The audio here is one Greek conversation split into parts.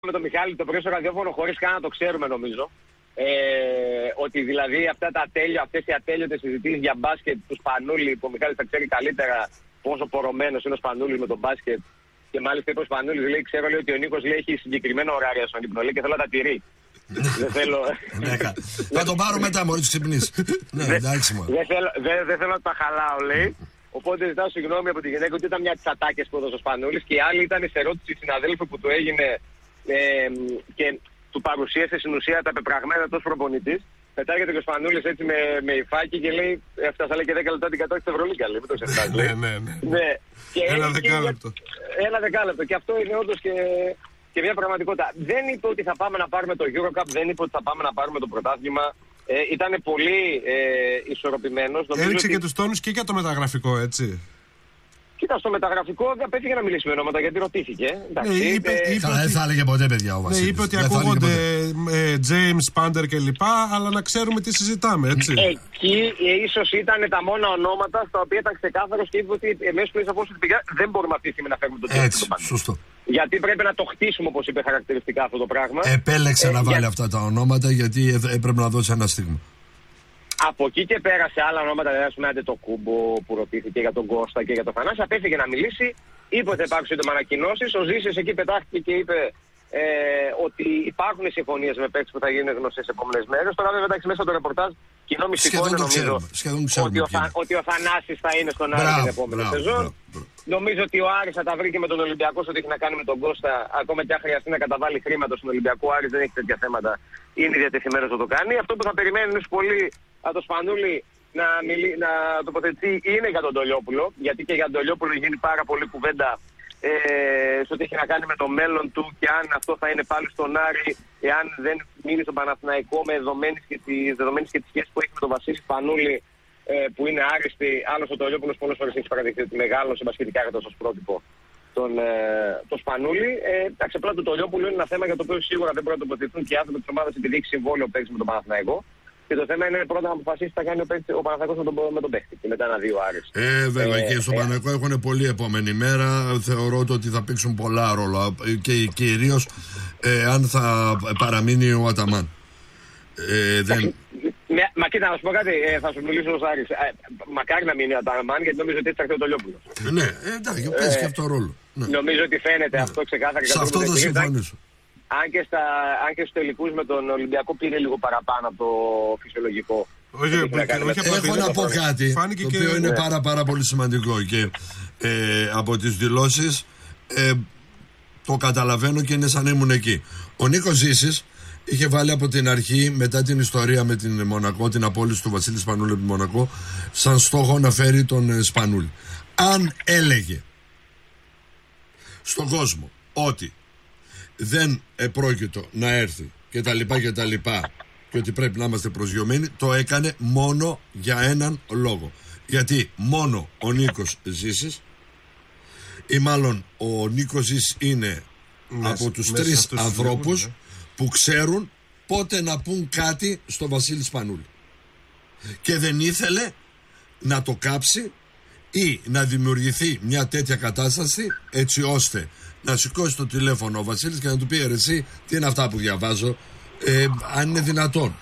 με τον Μιχάλη το πρωί στο ραδιόφωνο χωρίς καν να το ξέρουμε νομίζω. Ότι δηλαδή αυτές οι ατέλειωτες συζητήσεις για μπάσκετ του Σπανούλη, που ο Μιχάλης θα ξέρει καλύτερα πόσο πορωμένος είναι ο Σπανούλης με τον μπάσκετ. Και μάλιστα είπε ο Σπανούλης, λέει, ξέρω λέει, ότι ο Νίκος λέει, έχει συγκεκριμένο ωράριο στον ύπνο και θέλω να τα τηρεί. Δεν θέλω. Θα το πάρω μετά μόλις ξυπνήσει. Δεν θέλω να τα χαλάω, λέει. Οπότε ζητάω συγγνώμη από τη γυναίκα ότι ήταν μια από τις ατάκες που έδωσε ο Σπανούλης και η άλλη ήταν σε ερώτηση συναδέλφου που του έγινε και του παρουσίασε στην ουσία τα πεπραγμένα του ως προπονητής. Πετάγεται και ο Σπανούλης έτσι με υφάκι και λέει: έφτασα λέει και 10 λεπτά την κατάκτηση της Ευρωλίγκα. Λέει, μην το ξεχνάς. Ναι. Ένα δεκάλεπτο. Ένα δεκάλεπτο. Και αυτό είναι όντως και μια πραγματικότητα. Δεν είπε ότι θα πάμε να πάρουμε το Eurocup, δεν είπε ότι θα πάμε να πάρουμε το πρωτάθλημα. Ήταν πολύ ισορροπημένος. Έριξε και τους τόνους και για το μεταγραφικό, έτσι. Κοίτα, στο μεταγραφικό δεν απέφυγε να μιλήσει με ονόματα γιατί ρωτήθηκε. Δεν θα έλεγε ποτέ, παιδιά, ο Βασίλης. Είπε ότι ακούγονται James, Πάντερ κλπ. Αλλά να ξέρουμε τι συζητάμε, έτσι. Εκεί ίσως ήταν τα μόνα ονόματα στα οποία ήταν ξεκάθαρος και είπε ότι εμείς πριν από όσο πήγα δεν μπορούμε αυτή τη στιγμή να φέρουμε το James. Έτσι, σωστό. Γιατί πρέπει να το χτίσουμε, όπως είπε χαρακτηριστικά αυτό το πράγμα. Επέλεξε να βάλει αυτά τα ονόματα γιατί έπρεπε να δώσει ένα στίγμα. Από εκεί και πέρα σε άλλα ονόματα, δηλαδή το Κούμπο που ρωτήθηκε για τον Κώστα και για τον Θανάση, απέφυγε να μιλήσει, είπε ότι θα υπάρξουν σύντομα ανακοινώσεις. Ο Ζήσης εκεί πετάχτηκε και είπε ότι υπάρχουν συμφωνίες με παίκτες που θα γίνουν γνωστές τις επόμενες μέρες. Τώρα βέβαια εντάξει μέσα το ρεπορτάζ κοινό μυστικό είναι νομίζω ότι ο Θανάσης θα είναι στον Άρη την επόμενη σεζόν. Νομίζω ότι ο Άρης θα τα βρει και με τον Ολυμπιακό σε ό,τι έχει να κάνει με τον Κώστα. Ακόμα και αν χρειαστεί να καταβάλει χρήματα στον Ολυμπιακό, ο Άρης δεν έχει τέτοια θέματα. Είναι διατεθειμένος να το κάνει. Αυτό που θα περιμένουν πολύ από το Σπανούλη να τοποθετηθεί είναι για τον Ντολιόπουλο. Γιατί και για τον Ντολιόπουλο έχει γίνει πάρα πολύ κουβέντα σε ό,τι έχει να κάνει με το μέλλον του και αν αυτό θα είναι πάλι στον Άρη, εάν δεν μείνει στον Παναθηναϊκό με δεδομένες και τις σχέσεις που έχει με τον Βασίλη Σπανούλη. Που είναι άριστη. Άλλος ο Ντολιόπουλος πολλές φορές έχει παραδειχθεί ότι μεγάλωσε μπασκετικά κατ' ως πρότυπο τον Σπανούλη. Εντάξει, απλά το Ντολιόπουλο είναι ένα θέμα για το οποίο σίγουρα δεν πρέπει να τοποθετηθούν και οι άνθρωποι της ομάδας επειδή έχει συμβόλαιο παίξει με τον Παναθηναϊκό. Και το θέμα είναι πρώτα να αποφασίσει τι θα κάνει ο Παναθηναϊκός με τον παίκτη. Και μετά να δει ο Άρης. Βέβαια και στον Παναθηναϊκό έχουν πολύ επόμενη μέρα. Θεωρώ ότι θα παίξουν πολλά ρόλο. Και κυρίως αν θα παραμείνει ο Αταμάν. Μα κοίτα, να σου πω κάτι, θα σου μιλήσω ως Άρης. Μακάρι να μείνει ο Αταμάν, γιατί νομίζω ότι έτσι θα έρθει ο Ντολιόπουλος. Ναι, εντάξει, παίζει και αυτό ρόλο. Νομίζω ότι φαίνεται αυτό ξεκάθαρα. Σε αυτό θα συμφωνήσω. Αν και στους τελικούς με τον Ολυμπιακό πήρε λίγο παραπάνω από το φυσιολογικό. Έχω να πω κάτι το οποίο είναι πάρα πολύ σημαντικό και από τις δηλώσεις το καταλαβαίνω και είναι σαν ήμουν εκεί. Ο Νίκος Ζήσης είχε βάλει από την αρχή, μετά την ιστορία με την Μονακό, την απόλυση του Βασίλη Σπανούλη από την Μονακό, σαν στόχο να φέρει τον Σπανούλη. Αν έλεγε στον κόσμο ότι δεν επρόκειτο να έρθει και τα λοιπά και ότι πρέπει να είμαστε προσγειωμένοι, το έκανε μόνο για έναν λόγο. Γιατί μόνο ο Νίκος Ζήσης ή μάλλον ο Νίκος Ζήσης είναι από τους τρεις ανθρώπους που ξέρουν πότε να πούν κάτι στο Βασίλη Σπανούλη. Και δεν ήθελε να το κάψει ή να δημιουργηθεί μια τέτοια κατάσταση έτσι ώστε να σηκώσει το τηλέφωνο ο Βασίλης και να του πει εσύ τι είναι αυτά που διαβάζω, αν είναι δυνατόν.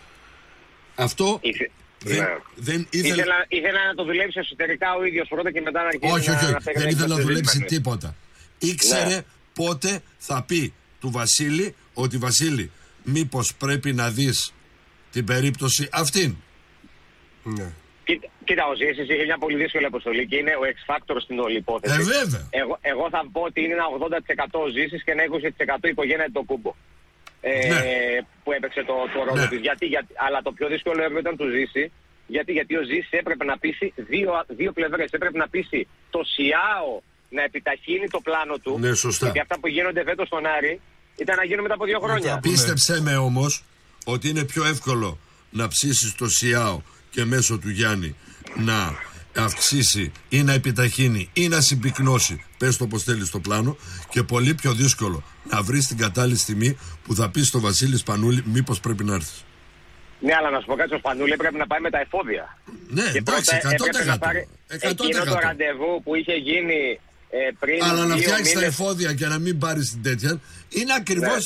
Αυτό δεν ήθελε να το δουλέψει εσωτερικά ο ίδιος πρώτα και μετά να αρχίσει. Όχι, δεν ήθελε να δουλέψει τίποτα. Ήξερε πότε θα πει του Βασίλη ότι Βασίλη μήπως πρέπει να δεις την περίπτωση αυτήν. Ναι. Κοίτα, ο Ζήσης είχε μια πολύ δύσκολη αποστολή και είναι ο X-Factor στην όλη υπόθεση. Βέβαια. Εγώ θα πω ότι είναι ένα 80% ο Ζήσης και ένα 20% η οικογένεια του Κούμπο. Που έπαιξε το ρόλο της. Αλλά το πιο δύσκολο έργο ήταν του Ζήση. Γιατί ο Ζήσης έπρεπε να πείσει δύο πλευρές. Έπρεπε να πείσει το ΣΙΑΟ να επιταχύνει το πλάνο του. Ναι, σωστά. Γιατί αυτά που γίνονται φέτος στον Άρη ήταν να γίνουν μετά από 2 χρόνια. Πίστεψέ με όμως ότι είναι πιο εύκολο να ψήσεις το ΣΙΑΟ και μέσω του Γιάννη να αυξήσει ή να επιταχύνει ή να συμπυκνώσει, πες το πως θέλεις το πλάνο, και πολύ πιο δύσκολο να βρεις την κατάλληλη στιγμή που θα πεις στο Βασίλη Σπανούλη μήπως πρέπει να έρθεις. Ναι, αλλά να σου πω κάτι, ο Σπανούλη πρέπει να πάει με τα εφόδια. Ναι, και εντάξει, 100%. Εκείνο το ραντεβού που είχε γίνει πριν. Αλλά να φτιάξει τα εφόδια και να μην πάρει την τέτοια είναι ακριβώς